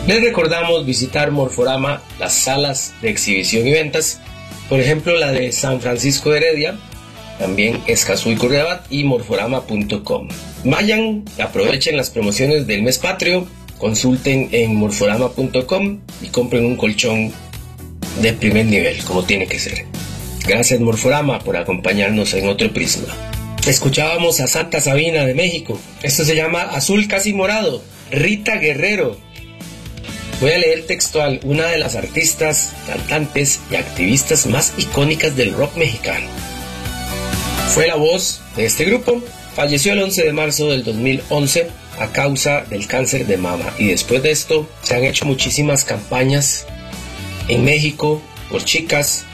Les recordamos visitar Morforama, las salas de exhibición y ventas, por ejemplo la de San Francisco de Heredia, también Escazú y Curridabat, y morforama.com. Vayan, aprovechen las promociones del mes patrio, consulten en morforama.com y compren un colchón de primer nivel, como tiene que ser. Gracias Morforama por acompañarnos en otro prisma. Escuchábamos a Santa Sabina de México. Esto se llama Azul Casi Morado, Rita Guerrero. Voy a leer textual: una de las artistas, cantantes y activistas más icónicas del rock mexicano. Fue la voz de este grupo. Falleció el 11 de marzo del 2011 a causa del cáncer de mama. Y después de esto se han hecho muchísimas campañas en México por chicas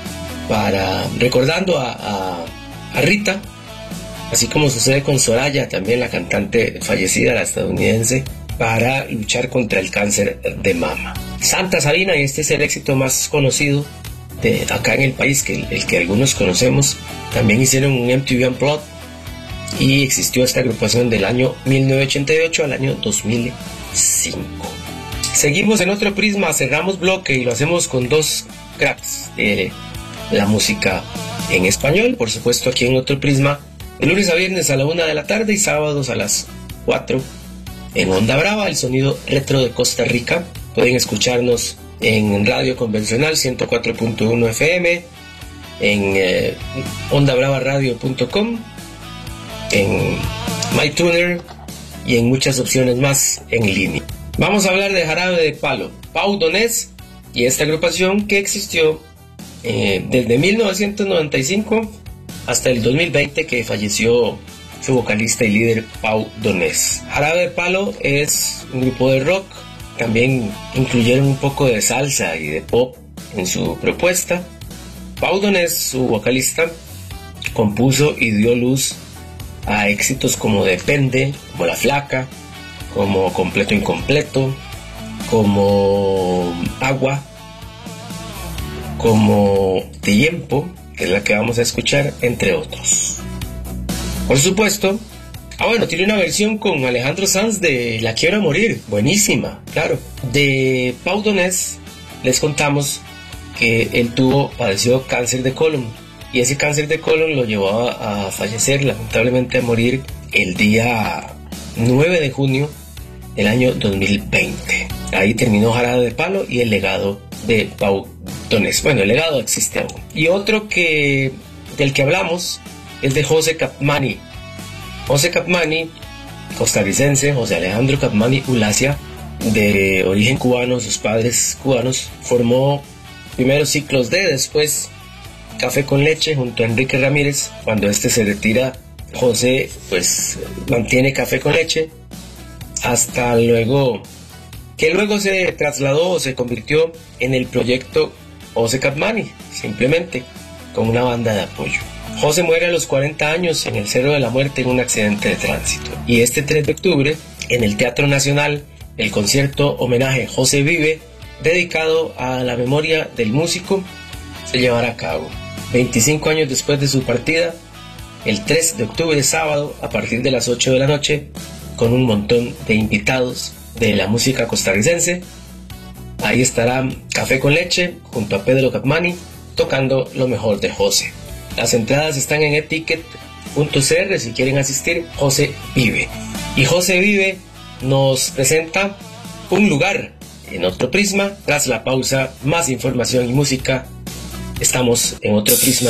recordando a Rita, así como sucede con Soraya, también la cantante fallecida, la estadounidense, para luchar contra el cáncer de mama. Santa Sabina, y este es el éxito más conocido de acá en el país, el que algunos conocemos. También hicieron un MTV Unplugged y existió esta agrupación del año 1988 al año 2005. Seguimos en otro prisma, cerramos bloque y lo hacemos con dos cracks de la música en español, por supuesto aquí en otro prisma, de lunes a viernes a la 1 de la tarde y sábados a las 4 en Onda Brava, el sonido retro de Costa Rica. Pueden escucharnos en radio convencional 104.1 FM, en ondabravaradio.com, en MyTuner y en muchas opciones más en línea. Vamos a hablar de Jarabe de Palo, Pau Donés y esta agrupación que existió desde 1995 hasta el 2020, que falleció su vocalista y líder Pau Donés. Jarabe de Palo es un grupo de rock, también incluyeron un poco de salsa y de pop en su propuesta. Pau Donés, su vocalista, compuso y dio luz a éxitos como Depende, como La Flaca, como Completo Incompleto, como Agua, como Tiempo, que es la que vamos a escuchar, entre otros. Por supuesto, tiene una versión con Alejandro Sanz de La Quiero Morir, buenísima, claro. De Pau Donés les contamos que él padeció cáncer de colon, y ese cáncer de colon lo llevó a fallecer, lamentablemente a morir el día 9 de junio del año 2020. Ahí terminó Jarabe de Palo y el legado de Pau Donés. Bueno, el legado existe aún. Y otro del que hablamos es de José Capmany. José Capmany, costarricense, José Alejandro Capmany Ulacia, de origen cubano, sus padres cubanos, formó primero Ciclos D, después Café con Leche junto a Enrique Ramírez. Cuando este se retira, José mantiene Café con Leche hasta luego se trasladó o se convirtió en el proyecto José Capmany, simplemente con una banda de apoyo. José muere a los 40 años en el Cerro de la Muerte en un accidente de tránsito, y este 3 de octubre en el Teatro Nacional el concierto homenaje José Vive, dedicado a la memoria del músico, se llevará a cabo 25 años después de su partida, el 3 de octubre, sábado, a partir de las 8 de la noche, con un montón de invitados de la música costarricense. Ahí estará Café con Leche junto a Pedro Capmany tocando lo mejor de José. Las entradas están en eticket.cr si quieren asistir. José Vive. Y José Vive nos presenta Un Lugar en otro prisma. Tras la pausa, más información y música. Estamos en otro prisma.